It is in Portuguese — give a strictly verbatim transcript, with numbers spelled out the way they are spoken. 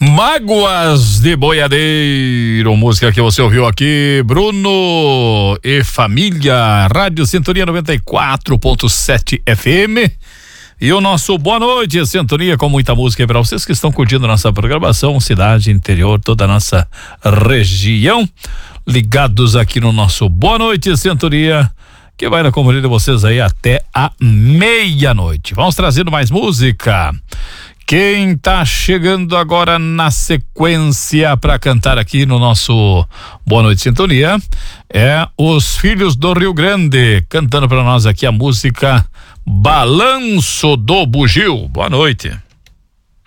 Mágoas de Boiadeiro, música que você ouviu aqui, Bruno e Família, Rádio Sintonia noventa e quatro ponto sete F M. E o nosso boa noite, Sintonia, com muita música para vocês que estão curtindo nossa programação, cidade, interior, toda a nossa região, ligados aqui no nosso boa noite, Sintonia, que vai na companhia de vocês aí até a meia-noite. Vamos trazendo mais música. Quem tá chegando agora na sequência para cantar aqui no nosso Boa Noite Sintonia é os Filhos do Rio Grande, cantando para nós aqui a música Balanço do Bugio. Boa noite.